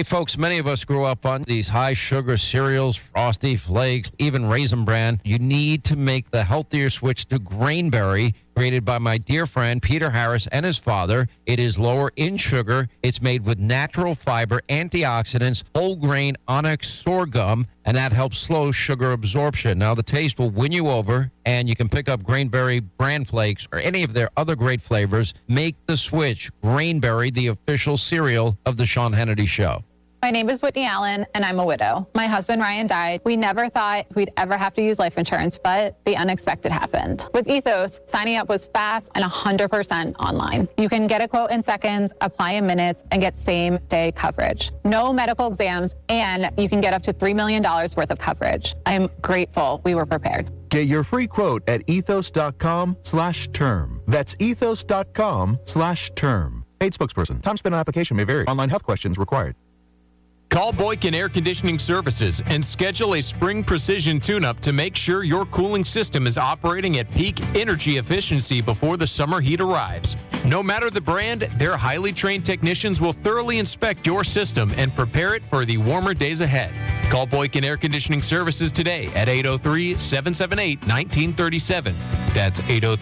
Hey, folks, many of us grew up on these high-sugar cereals, Frosty Flakes, even Raisin Bran. You need to make the healthier switch to Grainberry, created by my dear friend Peter Harris and his father. It is lower in sugar. It's made with natural fiber, antioxidants, whole grain onyx sorghum, and that helps slow sugar absorption. Now, the taste will win you over, and you can pick up Grainberry Bran Flakes or any of their other great flavors. Make the switch. Grainberry, the official cereal of the Sean Hannity Show. My name is Whitney Allen, and I'm a widow. My husband, Ryan, died. We never thought we'd ever have to use life insurance, but the unexpected happened. With Ethos, signing up was fast and 100% online. You can get a quote in seconds, apply in minutes, and get same-day coverage. No medical exams, and you can get up to $3 million worth of coverage. I'm grateful we were prepared. Get your free quote at ethos.com/term. That's ethos.com/term. Paid spokesperson. Time spent on application may vary. Online health questions required. Call Boykin Air Conditioning Services and schedule a spring precision tune-up to make sure your cooling system is operating at peak energy efficiency before the summer heat arrives. No matter the brand, their highly trained technicians will thoroughly inspect your system and prepare it for the warmer days ahead. Call Boykin Air Conditioning Services today at 803-778-1937. That's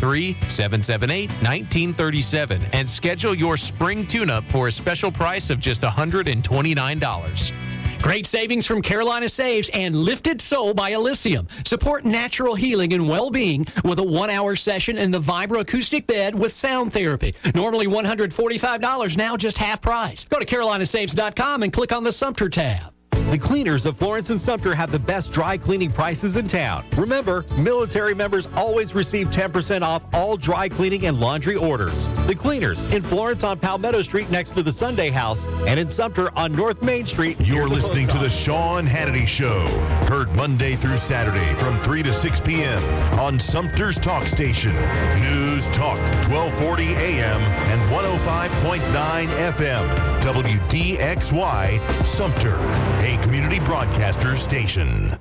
803-778-1937 and schedule your spring tune-up for a special price of just $129. Great savings from Carolina Saves and Lifted Soul by Elysium. Support natural healing and well-being with a 1-hour session in the Vibra acoustic bed with sound therapy. Normally $145, now just half price. Go to carolinasaves.com and click on the Sumter tab. The cleaners of Florence and Sumter have the best dry cleaning prices in town. Remember, military members always receive 10% off all dry cleaning and laundry orders. The cleaners in Florence on Palmetto Street next to the Sunday House and in Sumter on North Main Street. You're listening to The Sean Hannity Show. Heard Monday through Saturday from 3 to 6 p.m. on Sumter's Talk Station. News Talk 1240 AM and 105.9 FM. WDXY Sumter. A community broadcaster station.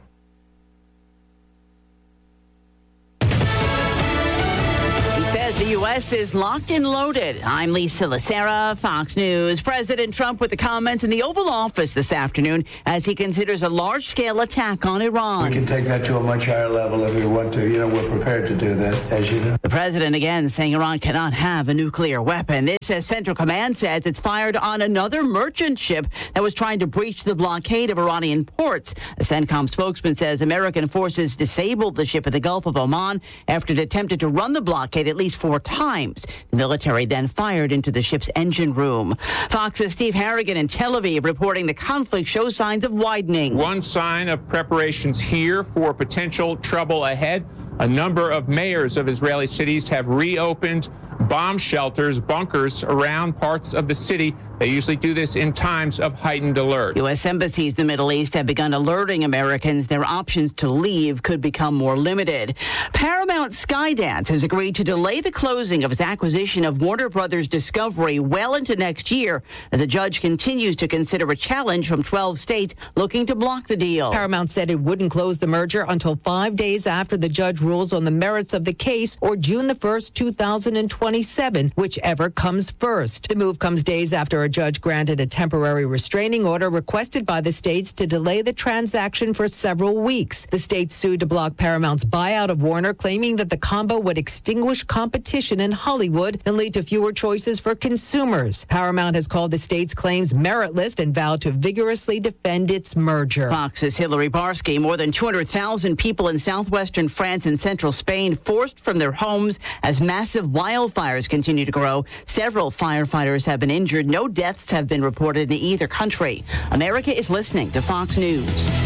The U.S. is locked and loaded. I'm Lisa Lacera, Fox News. President Trump with the comments in the Oval Office this afternoon as he considers a large-scale attack on Iran. We can take that to a much higher level if we want to. We're prepared to do that, as you know. The president again saying Iran cannot have a nuclear weapon. This, as Central Command says, it's fired on another merchant ship that was trying to breach the blockade of Iranian ports. A CENTCOM spokesman says American forces disabled the ship in the Gulf of Oman after it attempted to run the blockade at least 4 times. The military then fired into the ship's engine room. Fox's Steve Harrigan in Tel Aviv reporting the conflict shows signs of widening. One sign of preparations here for potential trouble ahead. A number of mayors of Israeli cities have reopened bomb shelters, bunkers around parts of the city. They usually do this in times of heightened alert. U.S. embassies in the Middle East have begun alerting Americans their options to leave could become more limited. Paramount Skydance has agreed to delay the closing of its acquisition of Warner Brothers Discovery well into next year as a judge continues to consider a challenge from 12 states looking to block the deal. Paramount said it wouldn't close the merger until 5 days after the judge rules on the merits of the case, or June the 1st, 2027, whichever comes first. The move comes days after a judge granted a temporary restraining order requested by the states to delay the transaction for several weeks. The states sued to block Paramount's buyout of Warner, claiming that the combo would extinguish competition in Hollywood and lead to fewer choices for consumers. Paramount has called the states' claims meritless and vowed to vigorously defend its merger. Fox's Hillary Barsky. More than 200,000 people in southwestern France and central Spain forced from their homes as massive wildfires continue to grow. Several firefighters have been injured. No deaths have been reported in either country. America is listening to Fox News.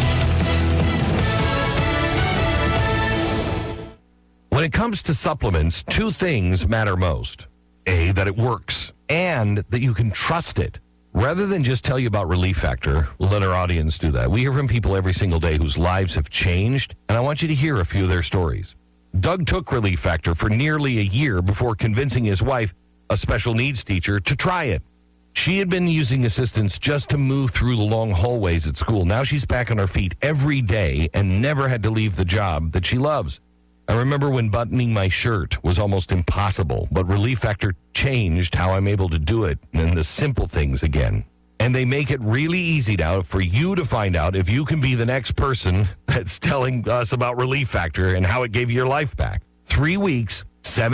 When it comes to supplements, 2 things matter most. A, that it works, and that you can trust it. Rather than just tell you about Relief Factor, we'll let our audience do that. We hear from people every single day whose lives have changed, and I want you to hear a few of their stories. Doug took Relief Factor for nearly a year before convincing his wife, a special needs teacher, to try it. She had been using assistance just to move through the long hallways at school. Now she's back on her feet every day and never had to leave the job that she loves. I remember when buttoning my shirt was almost impossible, but Relief Factor changed how I'm able to do it and the simple things again. And they make it really easy now for you to find out if you can be the next person that's telling us about Relief Factor and how it gave you your life back. 3 weeks,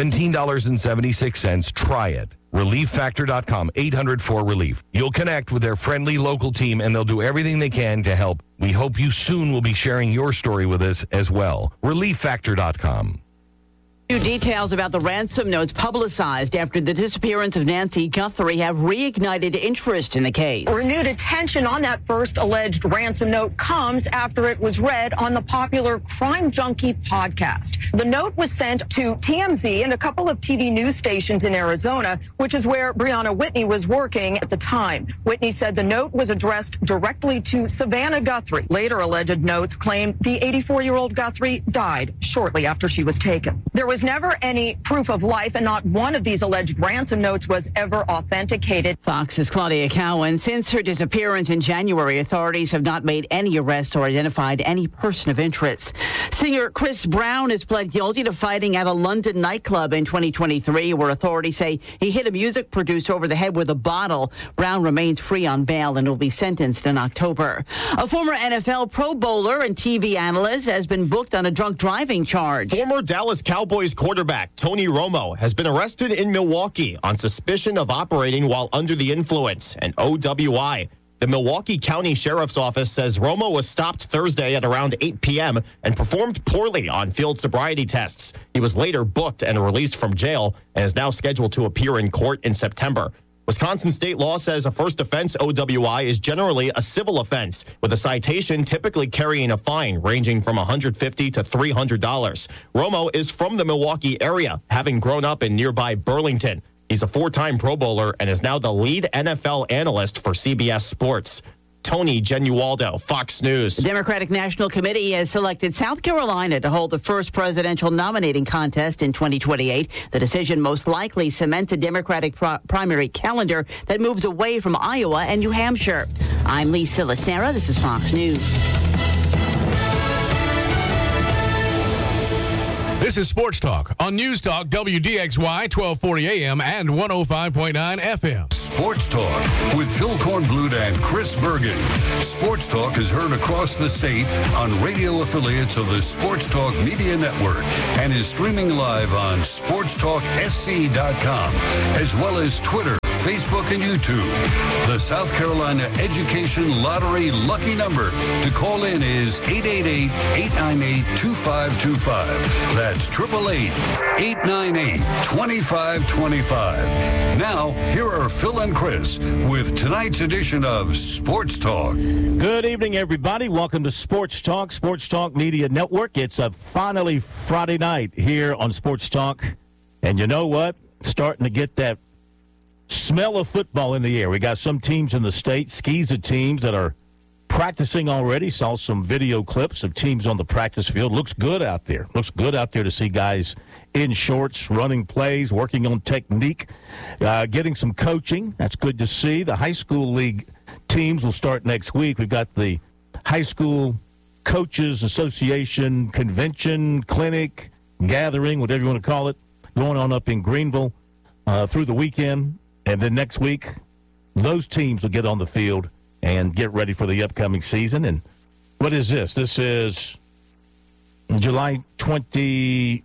$17.76. Try it. ReliefFactor.com, 800-4RELIEF. You'll connect with their friendly local team, and they'll do everything they can to help. We hope you soon will be sharing your story with us as well. ReliefFactor.com. New details about the ransom notes publicized after the disappearance of Nancy Guthrie have reignited interest in the case. Renewed attention on that first alleged ransom note comes after it was read on the popular Crime Junkie podcast. The note was sent to TMZ and a couple of TV news stations in Arizona, which is where Brianna Whitney was working at the time. Whitney said the note was addressed directly to Savannah Guthrie. Later alleged notes claim the 84-year-old Guthrie died shortly after she was taken. There was never any proof of life, and not one of these alleged ransom notes was ever authenticated. Fox's Claudia Cowan. Since her disappearance in January, authorities have not made any arrests or identified any person of interest. Singer Chris Brown has pled guilty to fighting at a London nightclub in 2023, where authorities say he hit a music producer over the head with a bottle. Brown remains free on bail and will be sentenced in October. A former NFL Pro Bowler and TV analyst has been booked on a drunk driving charge. Former Dallas Cowboys quarterback Tony Romo has been arrested in Milwaukee on suspicion of operating while under the influence, an OWI. The Milwaukee County Sheriff's Office says Romo was stopped Thursday at around 8 p.m. and performed poorly on field sobriety tests. He was later booked and released from jail and is now scheduled to appear in court in September. Wisconsin state law says a first offense OWI is generally a civil offense, with a citation typically carrying a fine ranging from $150 to $300. Romo is from the Milwaukee area, having grown up in nearby Burlington. He's a four-time Pro Bowler and is now the lead NFL analyst for CBS Sports. Tony Genualdo, Fox News. The Democratic National Committee has selected South Carolina to hold the first presidential nominating contest in 2028. The decision most likely cements a Democratic primary calendar that moves away from Iowa and New Hampshire. I'm Lisa Lacera. This is Fox News. This is Sports Talk on News Talk WDXY 1240 AM and 105.9 FM. Sports Talk with Phil Kornblut and Chris Bergen. Sports Talk is heard across the state on radio affiliates of the Sports Talk Media Network and is streaming live on sportstalksc.com as well as Twitter, Facebook, and YouTube. The South Carolina Education Lottery lucky number to call in is 888-898-2525. That's 888-898-2525. Now, here are Phil and Chris with tonight's edition of Sports Talk. Good evening, everybody. Welcome to Sports Talk Media Network. It's a finally Friday night here on Sports Talk. And you know what? Starting to get that smell of football in the air. We got some teams in the state, SCISA teams that are practicing already. Saw some video clips of teams on the practice field. Looks good out there. Looks good out there to see guys in shorts, running plays, working on technique, getting some coaching. That's good to see. The high school league teams will start next week. We've got the High School Coaches Association Convention, Clinic, Gathering, whatever you want to call it, going on up in Greenville through the weekend. And then next week, those teams will get on the field and get ready for the upcoming season. And what is this? This is July 24th.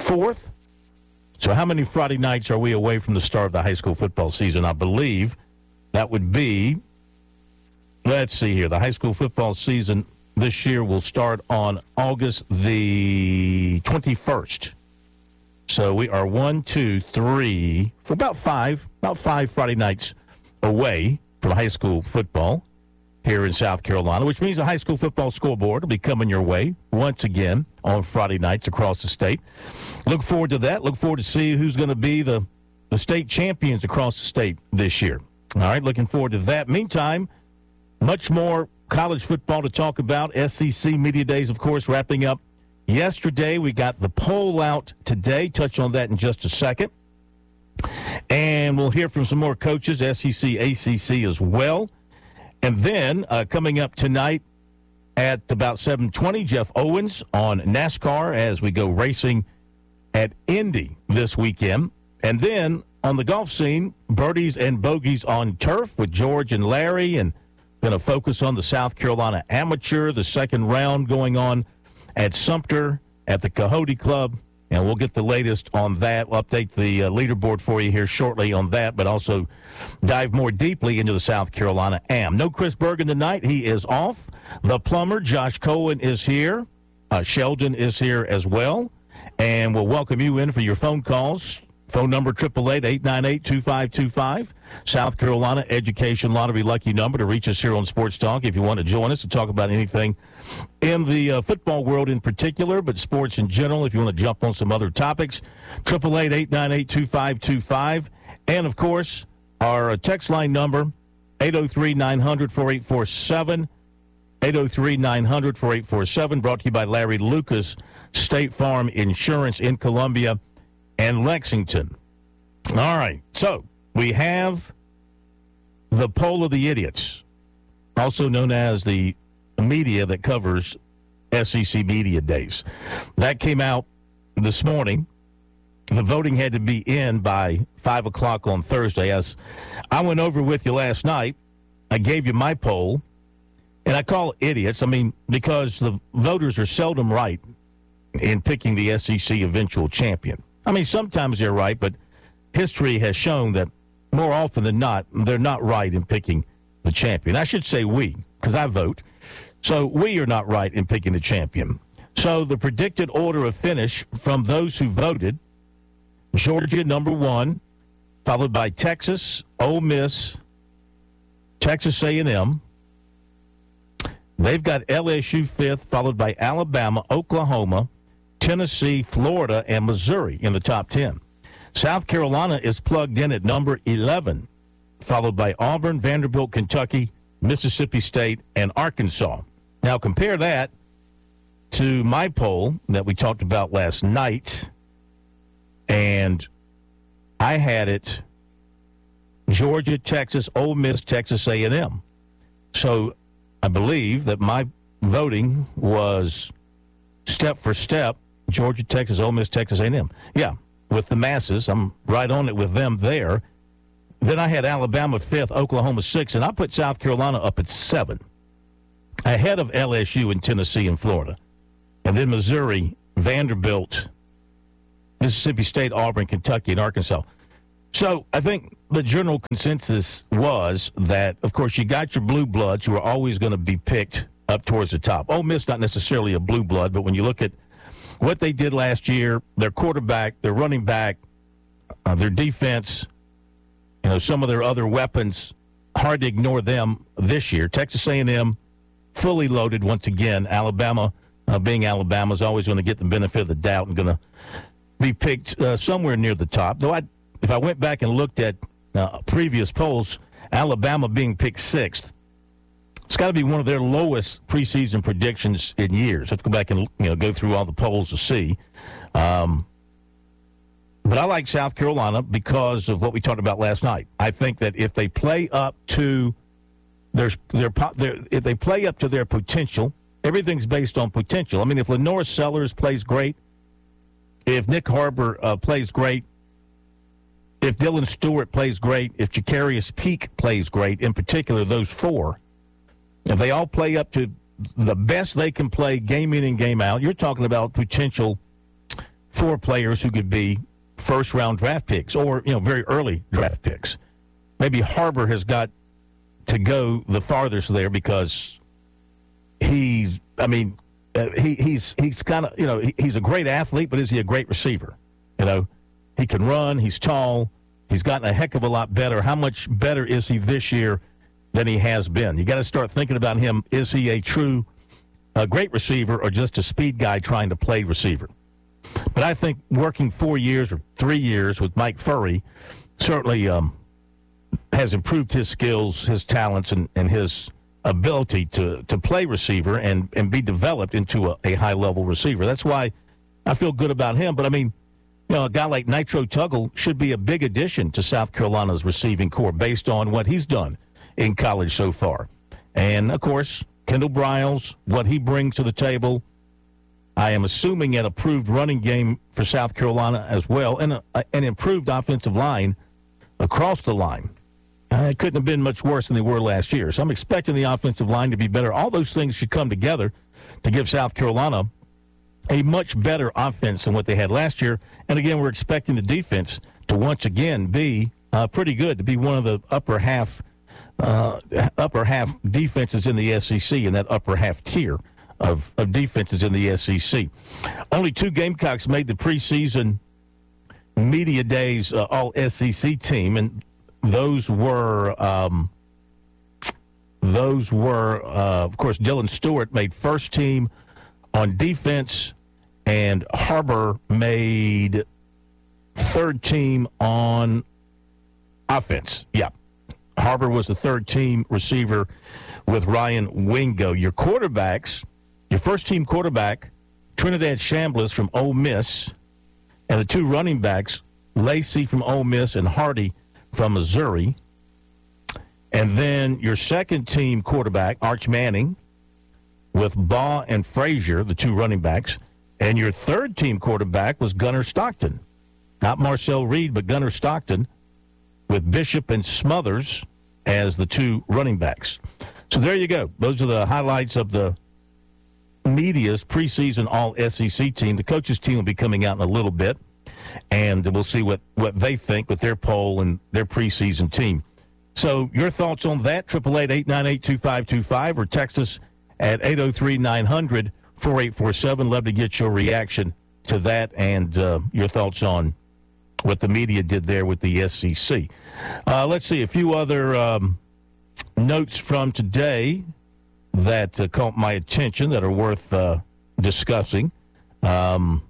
So how many Friday nights are we away from the start of the high school football season? I believe that would be, let's see here, the high school football season this year will start on August the 21st. So we are 1, 2, 3, for about five Friday nights away from high school football here in South Carolina, which means the high school football scoreboard will be coming your way once again on Friday nights across the state. Look forward to that. Look forward to see who's going to be the state champions across the state this year. All right, looking forward to that. Meantime, much more college football to talk about. SEC Media Days, of course, wrapping up yesterday. We got the poll out today. Touch on that in just a second. And we'll hear from some more coaches, SEC, ACC as well. And then coming up tonight at about 7:20, Jeff Owens on NASCAR as we go racing at Indy this weekend. And then on the golf scene, birdies and bogeys on turf with George and Larry, and going to focus on the South Carolina Amateur, the second round going on at Sumter at the Coyote Club, and we'll get the latest on that. We'll update the leaderboard for you here shortly on that, but also dive more deeply into the South Carolina Am. No Chris Bergen tonight. He is off. The plumber, Josh Cohen, is here. Sheldon is here as well, and we'll welcome you in for your phone calls. Phone number 888-898-2525. South Carolina Education Lottery lucky number to reach us here on Sports Talk if you want to join us to talk about anything in the football world in particular, but sports in general if you want to jump on some other topics. 888-898-2525. And, of course, our text line number, 803-900-4847. 803-900-4847, brought to you by Larry Lucas, State Farm Insurance in Columbia and Lexington. All right, so we have the Poll of the Idiots, also known as the media that covers SEC Media Days. That came out this morning. The voting had to be in by 5 o'clock on Thursday. As I went over with you last night, I gave you my poll, and I call it idiots, because the voters are seldom right in picking the SEC eventual champion. Sometimes they're right, but history has shown that more often than not, they're not right in picking the champion. I should say we, because I vote. So we are not right in picking the champion. So the predicted order of finish from those who voted: Georgia, number 1, followed by Texas, Ole Miss, Texas A&M. They've got LSU 5th, followed by Alabama, Oklahoma, Tennessee, Florida, and Missouri in the top 10. South Carolina is plugged in at number 11, followed by Auburn, Vanderbilt, Kentucky, Mississippi State, and Arkansas. Now compare that to my poll that we talked about last night, and I had it Georgia, Texas, Ole Miss, Texas A&M. So I believe that my voting was step for step, Georgia, Texas, Ole Miss, Texas A&M. Yeah, with the masses. I'm right on it with them there. Then I had Alabama 5th, Oklahoma 6th, and I put South Carolina up at 7, ahead of LSU and Tennessee and Florida. And then Missouri, Vanderbilt, Mississippi State, Auburn, Kentucky, and Arkansas. So I think the general consensus was that, of course, you got your blue bloods who are always going to be picked up towards the top. Ole Miss, not necessarily a blue blood, but when you look at what they did last year, their quarterback, their running back, their defense, some of their other weapons, hard to ignore them this year. Texas A&M, fully loaded once again. Alabama, being Alabama, is always going to get the benefit of the doubt and going to be picked somewhere near the top. Though if I went back and looked at previous polls, Alabama being picked 6th, it's got to be one of their lowest preseason predictions in years. I have to go back and go through all the polls to see. But I like South Carolina because of what we talked about last night. I think that if they play up to their potential, everything's based on potential. If Lenore Sellers plays great, if Nick Harbor plays great, if Dylan Stewart plays great, if Jacarius Peak plays great, in particular those 4, if they all play up to the best they can play game in and game out, you're talking about potential 4 players who could be first-round draft picks or, very early draft picks. Maybe Harbor has got to go the farthest there because he's kind of, he's a great athlete, but is he a great receiver? He can run. He's tall. He's gotten a heck of a lot better. How much better is he this year than he has been? You got to start thinking about him. Is he a true great receiver or just a speed guy trying to play receiver? But I think working 4 years or 3 years with Mike Furry certainly has improved his skills, his talents, and his ability to play receiver and be developed into a high-level receiver. That's why I feel good about him. But, a guy like Nitro Tuggle should be a big addition to South Carolina's receiving corps based on what he's done in college so far. And, of course, Kendall Briles, what he brings to the table. I am assuming an improved running game for South Carolina as well, and an improved offensive line across the line. It couldn't have been much worse than they were last year. So I'm expecting the offensive line to be better. All those things should come together to give South Carolina a much better offense than what they had last year. And again, we're expecting the defense to once again be pretty good, to be one of the upper half defenses in the SEC, in that upper half tier of defenses in the SEC. Only 2 Gamecocks made the preseason media days all SEC team, and those were of course, Dylan Stewart made first team on defense, and Harbor made third team on offense. Yeah. Harbor was the third team receiver with Ryan Wingo. Your quarterbacks, your first team quarterback, Trinidad Chambliss from Ole Miss, and the 2 running backs, Lacey from Ole Miss and Hardy from Missouri. And then your second team quarterback, Arch Manning, with Baugh and Frazier, the 2 running backs. And your third team quarterback was Gunnar Stockton. Not Marcel Reed, but Gunnar Stockton, with Bishop and Smothers as the 2 running backs. So there you go. Those are the highlights of the media's preseason all-SEC team. The coaches' team will be coming out in a little bit, and we'll see what they think with their poll and their preseason team. So your thoughts on that, 888-898-2525, or text us at 803-900-4847. Love to get your reaction to that and your thoughts on what the media did there with the SEC. Let's see, a few other notes from today that caught my attention that are worth discussing. This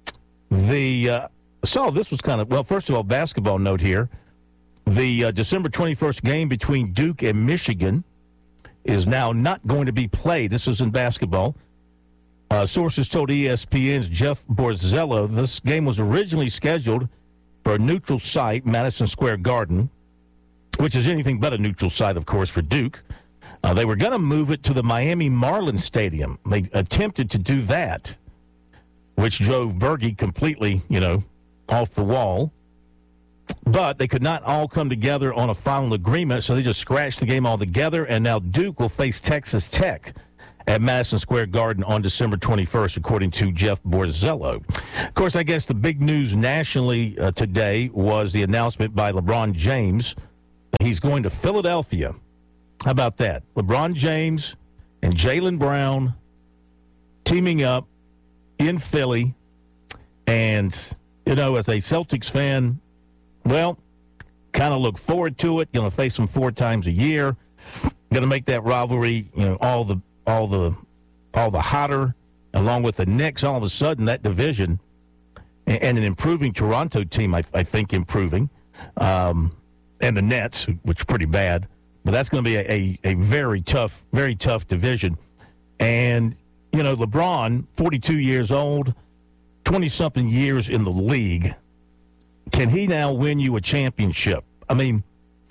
was kind of, well, first of all, basketball note here. The December 21st game between Duke and Michigan is now not going to be played. This is in basketball. Sources told ESPN's Jeff Borzello this game was originally scheduled for a neutral site, Madison Square Garden, which is anything but a neutral site, of course, for Duke. They were going to move it to the Miami Marlins Stadium. They attempted to do that, which drove Berge completely, off the wall. But they could not all come together on a final agreement, so they just scratched the game altogether, and now Duke will face Texas Tech at Madison Square Garden on December 21st, according to Jeff Borzello. Of course, I guess the big news nationally today was the announcement by LeBron James that he's going to Philadelphia. How about that? LeBron James and Jaylen Brown teaming up in Philly. And, as a Celtics fan, well, kind of look forward to it. Going to face them 4 times a year. Going to make that rivalry, all the hotter, along with the Knicks. All of a sudden, that division and an improving Toronto team, I think, improving, and the Nets, which are pretty bad. But that's going to be a very tough division. And, LeBron, 42 years old, 20-something years in the league. Can he now win you a championship? I mean,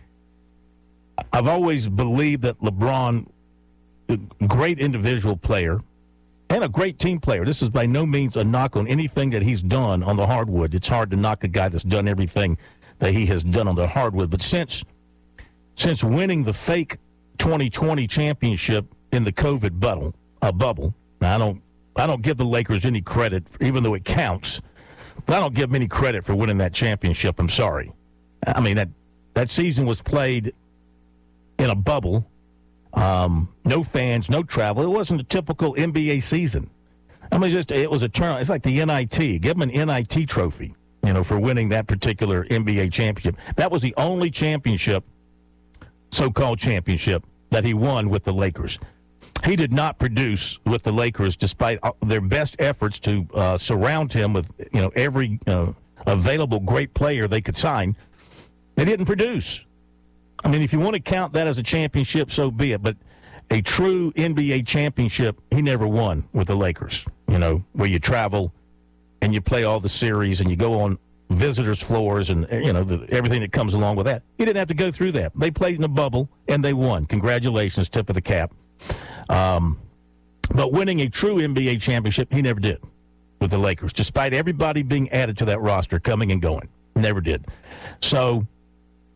I've always believed that LeBron, a great individual player and a great team player. This is by no means a knock on anything that he's done on the hardwood. It's hard to knock a guy that's done everything that he has done on the hardwood. But since winning the fake 2020 championship in the COVID bubble, now I don't give the Lakers any credit, even though it counts. But I don't give them any credit for winning that championship. I'm sorry. I mean, that season was played in a bubble. No fans, no travel. It wasn't a typical NBA season. I mean, it was a turn. It's like the NIT. Give them an NIT trophy, for winning that particular NBA championship. That was the only championship, so-called championship, that he won with the Lakers. He did not produce with the Lakers, despite their best efforts to surround him with, every available great player they could sign. They didn't produce. I mean, if you want to count that as a championship, so be it. But a true NBA championship, he never won with the Lakers, where you travel and you play all the series and you go on visitors' floors and, everything that comes along with that. He didn't have to go through that. They played in a bubble, and they won. Congratulations, tip of the cap. But winning a true NBA championship, he never did with the Lakers, despite everybody being added to that roster, coming and going. Never did. So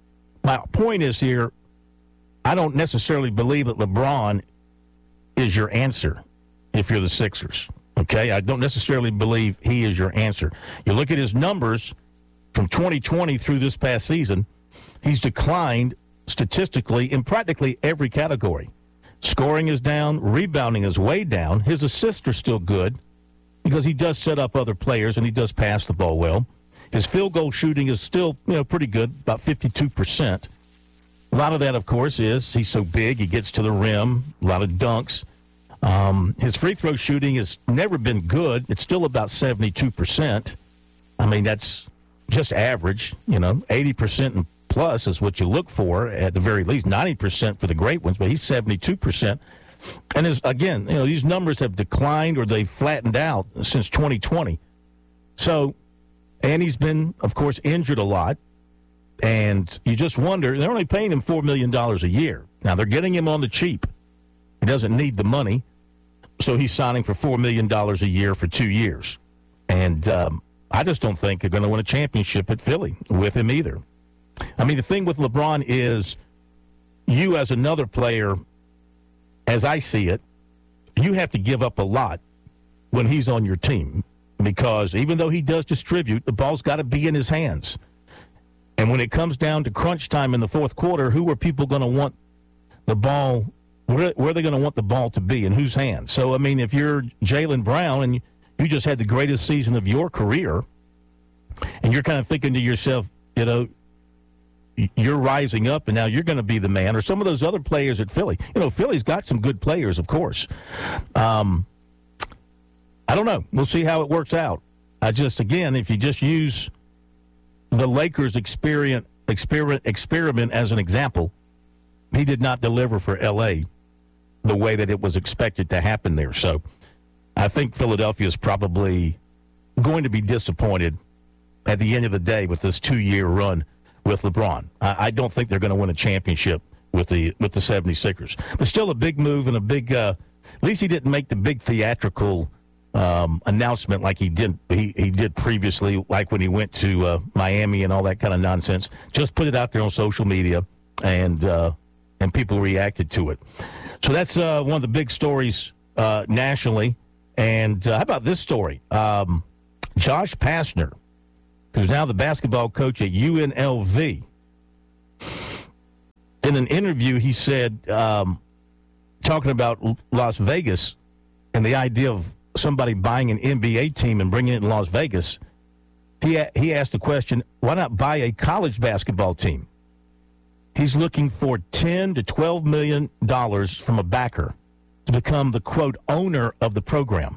My point is here, I don't necessarily believe that LeBron is your answer if you're the Sixers. Okay? I don't necessarily believe he is your answer. You look at his numbers from 2020 through this past season, he's declined statistically in practically every category. Scoring is down. Rebounding is way down. His assists are still good because he does set up other players and he does pass the ball well. His field goal shooting is still, pretty good, about 52%. A lot of that, of course, is he's so big, he gets to the rim, a lot of dunks. His free throw shooting has never been good. It's still about 72%. I mean, that's just average, 80% and plus is what you look for at the very least, 90% for the great ones, but he's 72%. And again, these numbers have declined or they've flattened out since 2020. So, and he's been, of course, injured a lot. And you just wonder, they're only paying him $4 million a year. Now, they're getting him on the cheap. He doesn't need the money. So he's signing for $4 million a year for 2 years. And I just don't think they're going to win a championship at Philly with him either. I mean, the thing with LeBron is you as another player, as I see it, you have to give up a lot when he's on your team. Because even though he does distribute, the ball's got to be in his hands. And when it comes down to crunch time in the fourth quarter, who are people going to want the ball? Where are they going to want the ball to be? In whose hands? So, I mean, if you're Jaylen Brown and you just had the greatest season of your career, and you're kind of thinking to yourself, you're rising up and now you're going to be the man, or some of those other players at Philly. Philly's got some good players, of course. I don't know. We'll see how it works out. Again, if you just use the Lakers experiment as an example, he did not deliver for L.A. the way that it was expected to happen there. So I think Philadelphia is probably going to be disappointed at the end of the day with this 2-year run with LeBron. I don't think they're going to win a championship with the 76ers. But still a big move and a big at least he didn't make the big theatrical announcement like he did previously, like when he went to Miami and all that kind of nonsense. Just put it out there on social media, and people reacted to it. So that's one of the big stories nationally. And how about this story? Josh Pastner, who's now the basketball coach at UNLV. In an interview, he said, talking about Las Vegas and the idea of somebody buying an NBA team and bringing it in Las Vegas, he asked the question, why not buy a college basketball team? He's looking for $10 to $12 million from a backer to become the, quote, owner of the program.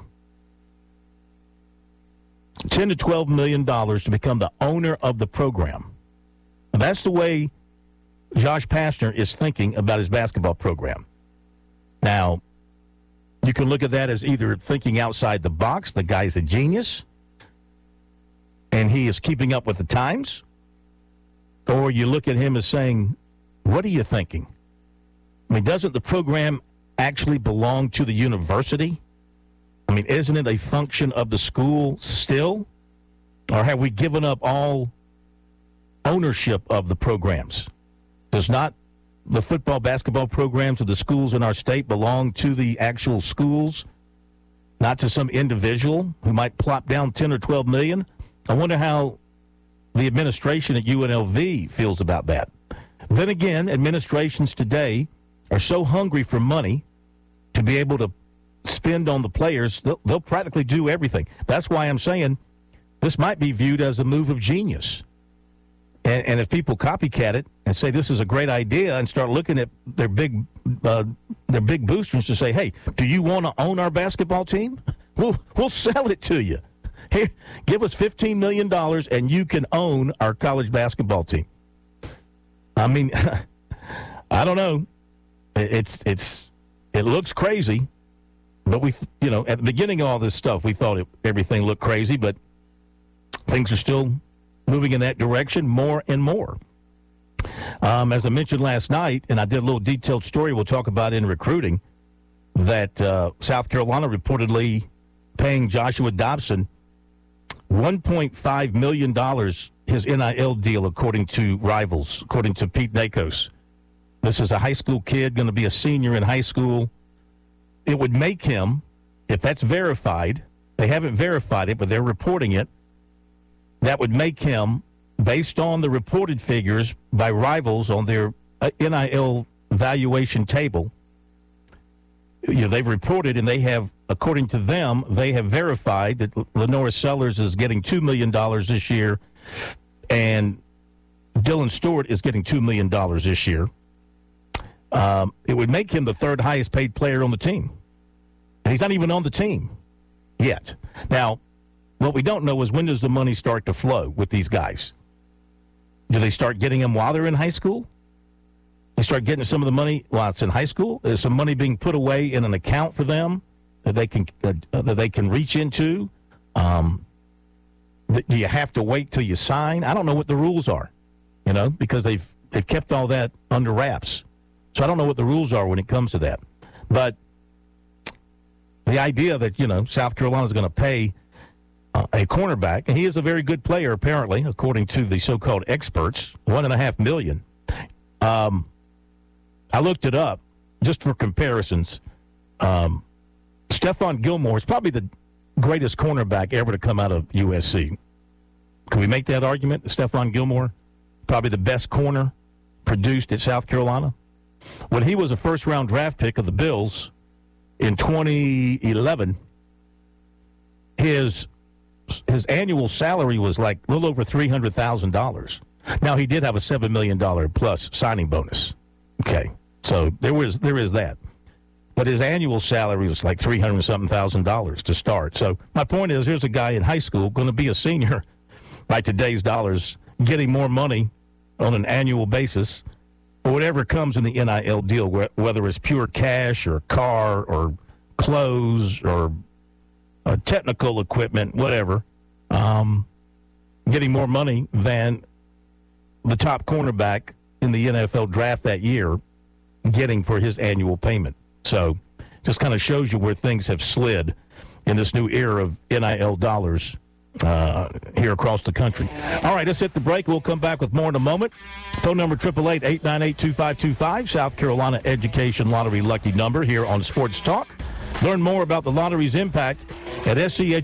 $10 to $12 million to become the owner of the program. And that's the way Josh Pastner is thinking about his basketball program. Now, you can look at that as either thinking outside the box, the guy's a genius, and he is keeping up with the times, or you look at him as saying, what are you thinking? I mean, doesn't the program actually belong to the university? I mean, isn't it a function of the school still? Or have we given up all ownership of the programs? Does not the football, basketball programs of the schools in our state belong to the actual schools, not to some individual who might plop down 10 or 12 million? I wonder how the administration at UNLV feels about that. Then again, administrations today are so hungry for money to be able to spend on the players, they'll practically do everything. That's why I'm saying this might be viewed as a move of genius. And if people copycat it and say this is a great idea and start looking at their big boosters to say, hey, do you want to own our basketball team? We'll sell it to you. Here, give us $15 million and you can own our college basketball team. I mean, I don't know. It looks crazy, but at the beginning of all this stuff, we thought everything looked crazy, but things are still moving in that direction more and more. As I mentioned last night, and I did a little detailed story we'll talk about in recruiting, that South Carolina reportedly paying Joshua Dobson $1.5 million his NIL deal, according to Rivals, according to Pete Nakos. This is a high school kid, going to be a senior in high school. It would make him, if that's verified, they haven't verified it, but they're reporting it, that would make him, based on the reported figures by Rivals on their NIL valuation table, they've reported and they have, according to them, they have verified that Lenora Sellers is getting $2 million this year and Dylan Stewart is getting $2 million this year. It would make him the third highest paid player on the team. And he's not even on the team yet. Now, what we don't know is when does the money start to flow with these guys? Do they start getting them while they're in high school? They start getting some of the money while it's in high school? Is some money being put away in an account for them that they can reach into? Do you have to wait till you sign? I don't know what the rules are, because they've kept all that under wraps. So I don't know what the rules are when it comes to that. But the idea that, South Carolina is going to pay a cornerback, and he is a very good player, apparently, according to the so-called experts, $1.5 million. I looked it up just for comparisons. Stephon Gilmore is probably the greatest cornerback ever to come out of USC. Can we make that argument? Stephon Gilmore, probably the best corner produced at South Carolina. When he was a first-round draft pick of the Bills in 2011, his annual salary was like a little over $300,000. Now, he did have a $7 million plus signing bonus. Okay, so there is that. But his annual salary was like $300,000 to start. So my point is, here's a guy in high school going to be a senior by today's dollars, getting more money on an annual basis or whatever comes in the NIL deal, whether it's pure cash or car or clothes or technical equipment, whatever, getting more money than the top cornerback in the NFL draft that year getting for his annual payment. So just kind of shows you where things have slid in this new era of NIL dollars here across the country. All right, let's hit the break. We'll come back with more in a moment. Phone number 888-898-2525, South Carolina Education Lottery lucky number here on Sports Talk. Learn more about the lottery's impact at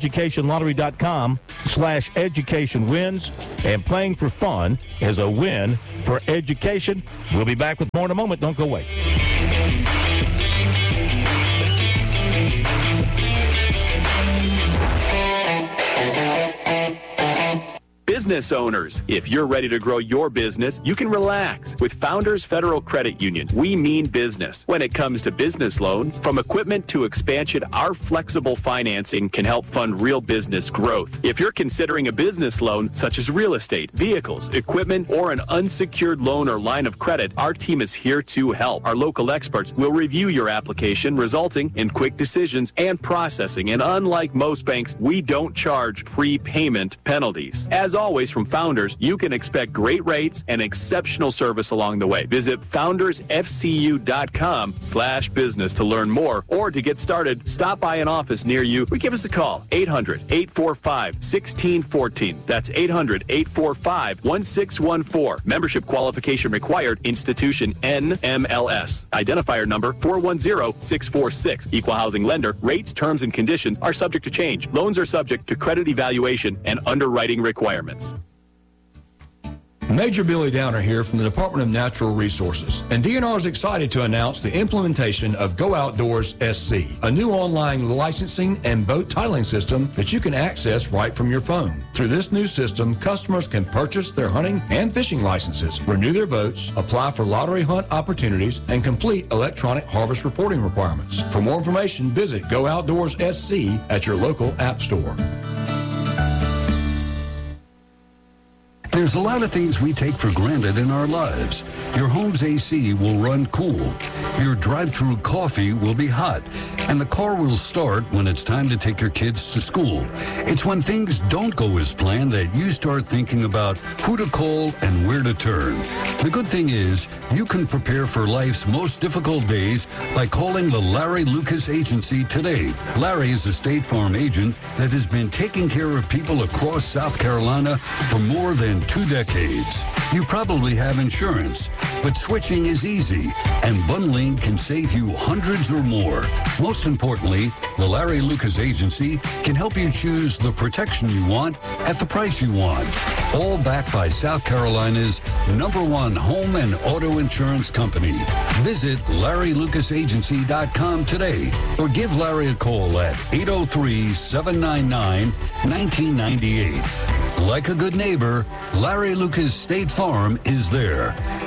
SCEducationLottery.com/educationwins. And playing for fun is a win for education. We'll be back with more in a moment. Don't go away. Business owners, if you're ready to grow your business, you can relax. With Founders Federal Credit Union, we mean business. When it comes to business loans, from equipment to expansion, our flexible financing can help fund real business growth. If you're considering a business loan, such as real estate, vehicles, equipment, or an unsecured loan or line of credit, our team is here to help. Our local experts will review your application, resulting in quick decisions and processing. And unlike most banks, we don't charge prepayment penalties. As always, from Founders, you can expect great rates and exceptional service along the way. Visit foundersfcu.com/business to learn more, or to get started, stop by an office near you or give us a call. 800-845-1614. That's 800-845-1614. Membership qualification required. Institution NMLS. Identifier number 410646. Equal housing lender. Rates, terms, and conditions are subject to change. Loans are subject to credit evaluation and underwriting requirements. Major Billy Downer here from the Department of Natural Resources, and DNR is excited to announce the implementation of Go Outdoors SC, a new online licensing and boat titling system that you can access right from your phone. Through this new system, customers can purchase their hunting and fishing licenses, renew their boats, apply for lottery hunt opportunities, and complete electronic harvest reporting requirements. For more information, visit Go Outdoors SC at your local app store. There's a lot of things we take for granted in our lives. Your home's AC will run cool. Your drive-through coffee will be hot. And the car will start when it's time to take your kids to school. It's when things don't go as planned that you start thinking about who to call and where to turn. The good thing is, you can prepare for life's most difficult days by calling the Larry Lucas Agency today. Larry is a State Farm agent that has been taking care of people across South Carolina for more than 2 decades. You probably have insurance, but switching is easy, and bundling can save you hundreds or more. Most importantly, the Larry Lucas Agency can help you choose the protection you want at the price you want. All backed by South Carolina's #1 home and auto insurance company. Visit LarryLucasAgency.com today or give Larry a call at 803-799-1998. Like a good neighbor, Larry Lucas State Farm is there.